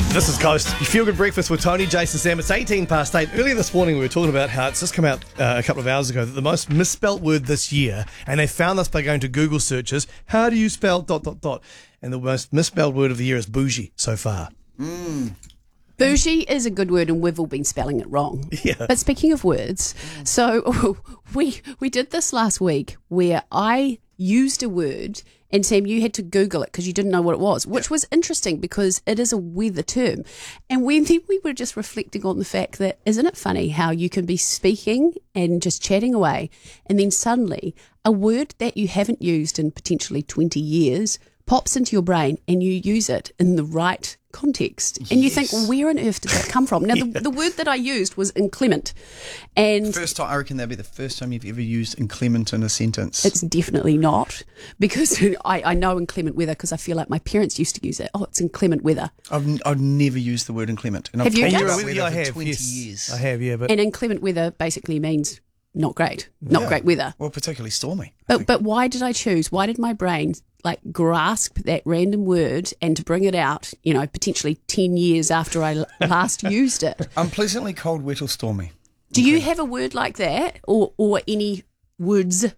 This is Coast. You feel good breakfast with Tony, Jason, Sam. It's 18 past 8. Earlier this morning we were talking about how it's just come out a couple of hours ago that the most misspelt word this year, and they found this by going to Google searches, how do you spell ... And the most misspelled word of the year is bougie so far. Bougie is a good word, and we've all been spelling it wrong. Yeah. But speaking of words, so we did this last week where I used a word, and Sam, you had to Google it because you didn't know what it was, which was interesting because it is a weather term. And then we were just reflecting on the fact that, isn't it funny how you can be speaking and just chatting away, and then suddenly a word that you haven't used in potentially 20 years pops into your brain and you use it in the right context. And you think, where on earth did that come from? Now, the word that I used was inclement. And First time, I reckon that'd be the first time you've ever used inclement in a sentence. it's definitely not, because I know inclement weather because I feel like my parents used to use it. Oh, it's inclement weather. I've never used the word inclement. And Have I've you? talked Yes. about Yeah, weather I for have, 20 yes. years. I have, yeah. But And inclement weather basically means not great, not great weather. Well, particularly stormy. But why did I choose? Why did my brain grasp that random word and to bring it out, potentially 10 years after I last used it? Unpleasantly cold, wet or stormy. Do you have a word like that, or any words